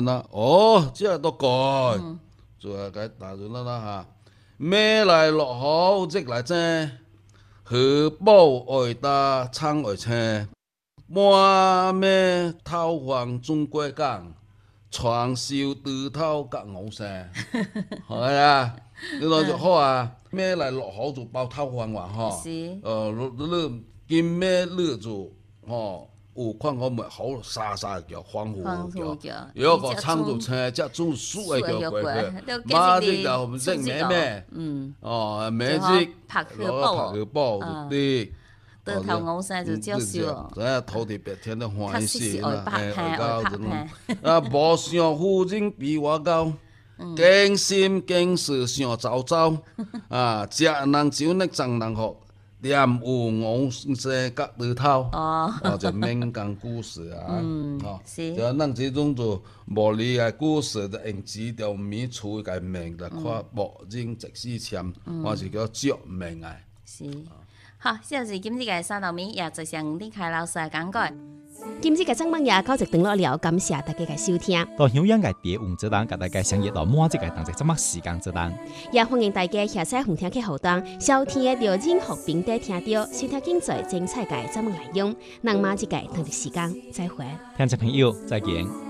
啦，哦，即係都改，就係佢打咗啦嚇。咩嚟落好即嚟啫，荷包愛打撐愛車，滿咩偷黃中國港，傳銷對頭隔牛聲，係啊，你攞就好啊。咩嚟落好就包偷黃話嗬，你見咩呢就哦。有看我咪好沙沙叫黃虎叫，有個撐住車，即係做樹嘅叫過去，馬隻就唔識咩咩，哦，咩隻拍荷包啲， 對頭牛聲就招笑， 誒土地白天都歡喜啦， 啊， 無想夫人比我高，驚心驚事想走走，啊，食人酒呢贈人學。念有我這個裡頭，就民間故事啊，就咱這種就無理嘅故事，就用紙條米出嘅名嚟看無人直視簽，我是叫著名嘅。 是，好，小時今日嘅三道面也就像李凱老師講過。 今日嘅節目也到一段落了，感謝大家嘅收聽。 到響樣嘅第五節檔，甲大家相約到滿節嘅同一節目時間節檔， 也歡迎大家下載紅聽嘅後檔，收聽嘅到任何平台聽到，收聽精彩精彩嘅節目內容。那滿節嘅同一時間再會， 聽眾朋友再見。